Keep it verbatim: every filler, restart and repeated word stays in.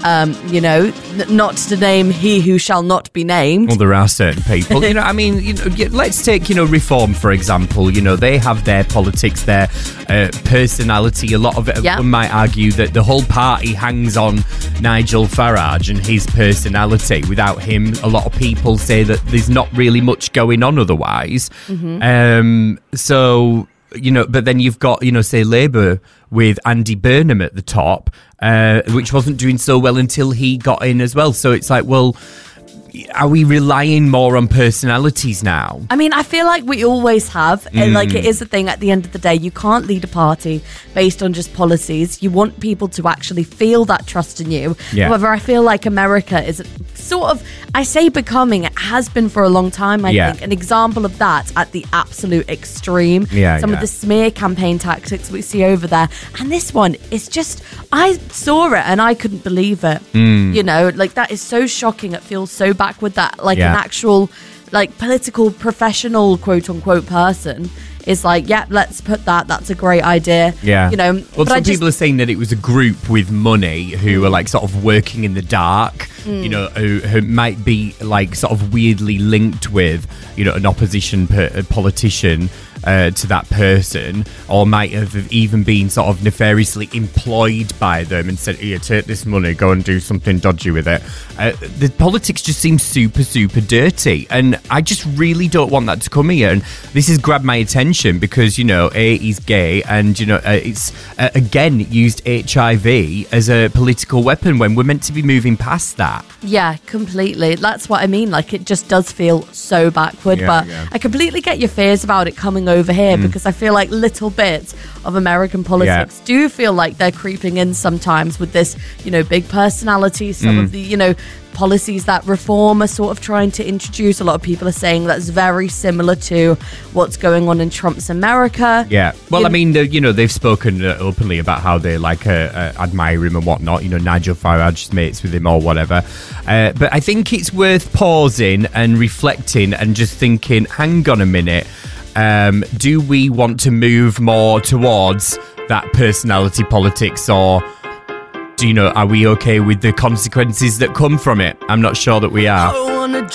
Um, you know, n- not to name he who shall not be named. Well, there are certain people, you know, I mean, you know, let's take, you know, Reform, for example. You know, they have their politics, their uh, personality. A lot of it, Yeah. one might argue that the whole party hangs on Nigel Farage and his personality. Without him, a lot of people say that there's not really much going on otherwise. Mm-hmm. Um, so... You know, but then you've got, you know, say Labour with Andy Burnham at the top, uh, which wasn't doing so well until he got in as well. So it's like, well, are we relying more on personalities now? I mean, I feel like we always have. Mm. And like, it is a thing at the end of the day. You can't lead a party based on just policies. You want people to actually feel that trust in you. Yeah. However, I feel like America is sort of, I say becoming, it has been for a long time, I Yeah. think, an example of that at the absolute extreme. Yeah, Some yeah. of the smear campaign tactics we see over there. And this one is just, I saw it and I couldn't believe it. Mm. You know, like that is so shocking. It feels so backward that like Yeah. an actual like political professional quote unquote person is like, yeah, let's put that. That's a great idea. Yeah. You know, Well, but some I just, people are saying that it was a group with money who are like sort of working in the dark, Mm. you know, who, who might be like sort of weirdly linked with, you know, an opposition per- a politician uh, to that person, or might have even been sort of nefariously employed by them and said, here, take this money, go and do something dodgy with it. Uh, the politics just seems super, super dirty. And I just really don't want that to come here. And this has grabbed my attention because, you know, A, he's gay, and, you know, uh, it's, uh, again, used H I V as a political weapon when we're meant to be moving past that. yeah, completely. That's what I mean. Like, it just does feel so backward. Yeah, but yeah. I completely get your fears about it coming over here Mm. because I feel like little bits of American politics do feel like they're creeping in sometimes with this, you know, big personality. Some Mm. of the, you know, policies that Reform are sort of trying to introduce. A lot of people are saying that's very similar to what's going on in Trump's America. Yeah. Well, You- I mean, the, you know, they've spoken uh, openly about how they like uh, uh, admire him and whatnot. You know, Nigel Farage's mates with him or whatever. Uh, but I think it's worth pausing and reflecting and just thinking, hang on a minute. Um, do we want to move more towards that personality politics, or do you know, are we okay with the consequences that come from it? I'm not sure that we are. I wanna